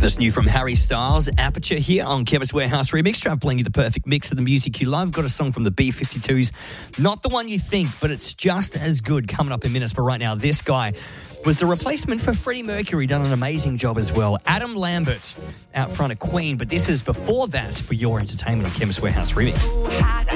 That's new from Harry Styles, Aperture, here on Chemist Warehouse Remix. Trying to bring you the perfect mix of the music you love. Got a song from the B-52s. Not the one you think, but it's just as good, coming up in minutes. But right now, this guy was the replacement for Freddie Mercury. Done an amazing job as well. Adam Lambert out front of Queen. But this is before that for your entertainment on Chemist Warehouse Remix.